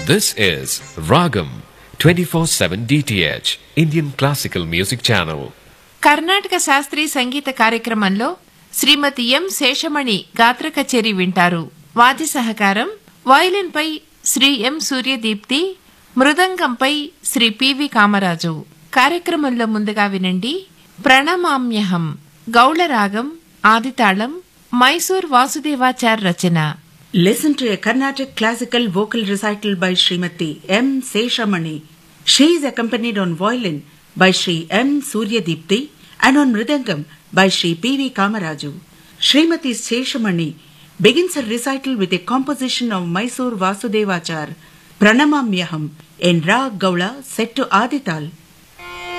This is Ragam 24/7 DTH Indian Classical Music Channel. Karnataka శాస్త్రీయ సంగీత కార్యక్రమంలో శ్రీమతి ఎం శేషమణి గాత్ర కచేరీ వింటారు. వాద్య సహకారం వయలిన్ పై శ్రీ ఎం సూర్యదీప్తి, మృదంగంపై శ్రీ పివి కామరాజు. కార్యక్రమంలో ముందుగా వినండి ప్రణమామ్యహం, గౌళ రాగం, ఆదితాళం, మైసూర్ వాసుదేవాచార్ రచన. Listen to a Carnatic classical vocal recital by Srimati M. Seshamani. She is accompanied on violin by Sri M. Suryadipti and on mridangam by Sri P.V. Kamaraju. Srimati Seshamani begins her recital with a composition of Mysore Vasudevachar, Pranamamyaham, in Rag Gaula set to Adital.